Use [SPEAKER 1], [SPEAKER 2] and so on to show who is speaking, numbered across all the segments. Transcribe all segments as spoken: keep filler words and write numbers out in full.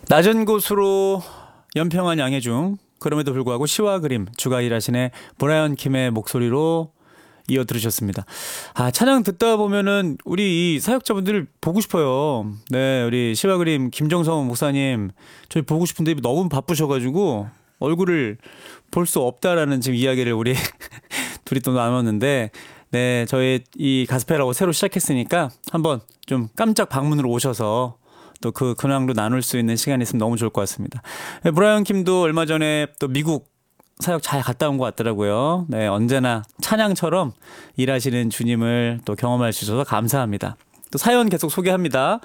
[SPEAKER 1] 낮은 곳으로 연평한 양해중, 그럼에도 불구하고 시와 그림 주가 일하신의 브라이언 킴의 목소리로 이어 들으셨습니다. 아, 찬양 듣다 보면은 우리 이 사역자분들 보고 싶어요. 네, 우리 시와 그림 김정성 목사님 저희 보고 싶은데 너무 바쁘셔가지고 얼굴을 볼 수 없다라는 지금 이야기를 우리 둘이 또 나눴는데, 네, 저희 이 가스펠하고 새로 시작했으니까 한번 좀 깜짝 방문으로 오셔서 또 그 근황도 나눌 수 있는 시간이 있으면 너무 좋을 것 같습니다. 네, 브라이언 킴도 얼마 전에 또 미국 사역 잘 갔다 온 것 같더라고요. 네, 언제나 찬양처럼 일하시는 주님을 또 경험할 수 있어서 감사합니다. 또 사연 계속 소개합니다.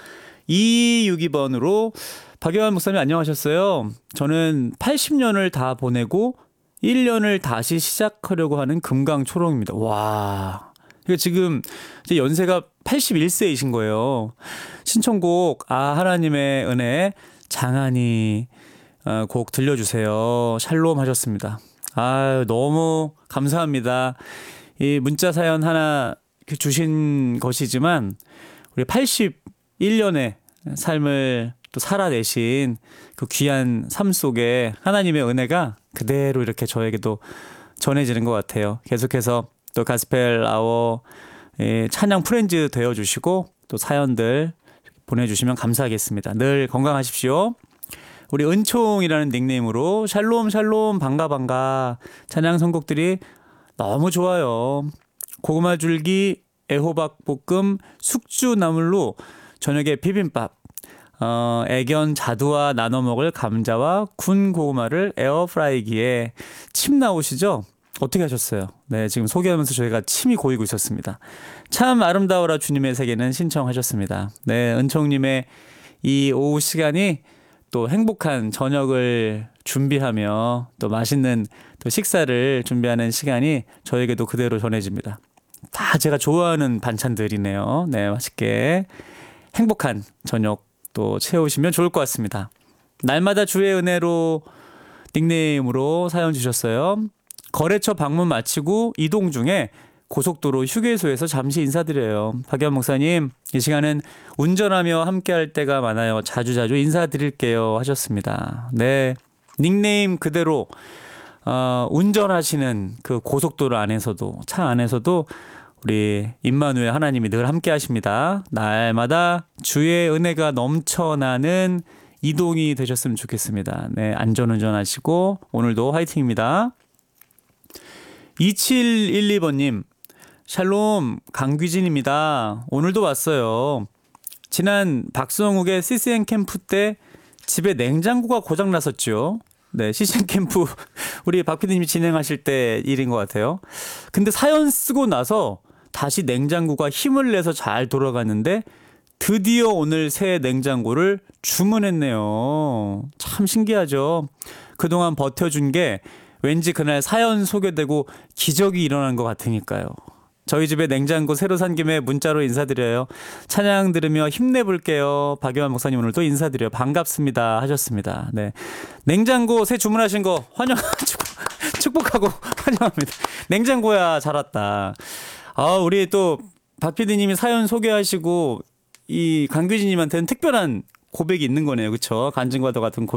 [SPEAKER 1] 이백육십이 번으로 박여환 목사님 안녕하셨어요. 저는 팔십 년을 다 보내고 일 년을 다시 시작하려고 하는 금강초롱입니다. 와, 이거 지금 이제 연세가 팔십일 세이신 거예요. 신청곡 아 하나님의 은혜 장하니 어, 곡 들려주세요. 샬롬 하셨습니다. 아, 너무 감사합니다. 이 문자 사연 하나 주신 것이지만 우리 팔십일 년의 삶을 또 살아내신 그 귀한 삶 속에 하나님의 은혜가 그대로 이렇게 저에게도 전해지는 것 같아요. 계속해서 또 가스펠 아워 찬양 프렌즈 되어주시고 또 사연들 보내주시면 감사하겠습니다. 늘 건강하십시오. 우리 은총이라는 닉네임으로 샬롬 샬롬 반가 반가 찬양 선곡들이 너무 좋아요. 고구마 줄기, 애호박 볶음, 숙주나물로 저녁에 비빔밥, 어, 애견 자두와 나눠 먹을 감자와 군 고구마를 에어프라이기에 침 나오시죠? 어떻게 하셨어요? 네, 지금 소개하면서 저희가 침이 고이고 있었습니다. 참 아름다워라 주님의 세계는 신청하셨습니다. 네, 은총님의 이 오후 시간이 또 행복한 저녁을 준비하며 또 맛있는 또 식사를 준비하는 시간이 저에게도 그대로 전해집니다. 다 제가 좋아하는 반찬들이네요. 네, 맛있게 행복한 저녁 또 채우시면 좋을 것 같습니다. 날마다 주의 은혜로 닉네임으로 사연 주셨어요. 거래처 방문 마치고 이동 중에 고속도로 휴게소에서 잠시 인사드려요. 박연 목사님, 이 시간은 운전하며 함께할 때가 많아요. 자주자주 인사드릴게요 하셨습니다. 네, 닉네임 그대로 어, 운전하시는 그 고속도로 안에서도, 차 안에서도 우리 임마누엘 하나님이 늘 함께 하십니다. 날마다 주의 은혜가 넘쳐나는 이동이 되셨으면 좋겠습니다. 네, 안전운전 하시고 오늘도 화이팅입니다. 이칠일이 번님, 샬롬 강귀진입니다. 오늘도 왔어요. 지난 박성욱의 씨씨엔 캠프 때 집에 냉장고가 고장 났었죠. 네, 씨씨엔 캠프 우리 박 피디님이 진행하실 때 일인 것 같아요. 근데 사연 쓰고 나서 다시 냉장고가 힘을 내서 잘 돌아갔는데 드디어 오늘 새 냉장고를 주문했네요. 참 신기하죠. 그동안 버텨준 게 왠지 그날 사연 소개되고 기적이 일어난 것 같으니까요. 저희 집에 냉장고 새로 산 김에 문자로 인사드려요. 찬양 들으며 힘내볼게요. 박여환 목사님 오늘도 인사드려요. 반갑습니다 하셨습니다. 네, 냉장고 새 주문하신 거 환영하고 축복하고 환영합니다. 냉장고야 잘 왔다. 아, 우리 또 박 피디님이 사연 소개하시고 이 강규진님한테는 특별한 고백이 있는 거네요. 그렇죠? 간증과도 같은 고백.